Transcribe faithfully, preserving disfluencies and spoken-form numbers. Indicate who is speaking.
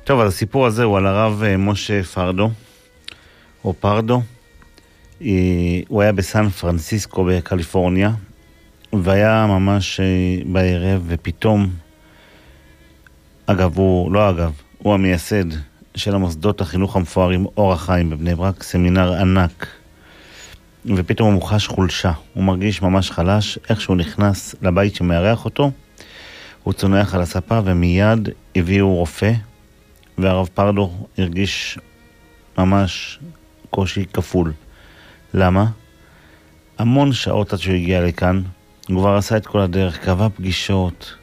Speaker 1: טוב, אז הסיפור הזה הוא על הרב משה פרדו, או פרדו. הוא היה בסן פרנסיסקו בקליפורניה, והיה ממש בערב, ופתאום, אגב, הוא, לא אגב, הוא המייסד של המוסדות החינוך המפוארים אור החיים בבני ברק, סמינר ענק, ופתאום הוא מוחש חולשה, הוא מרגיש ממש חלש, איך שהוא נכנס לבית שמארח אותו, הוא צונח על הספה ומיד הביאו רופא, והרב פרדו הרגיש ממש קושי כפול. למה? המון שעות עד שהוא הגיע לכאן, הוא כבר עשה את כל הדרך, קבע פגישות,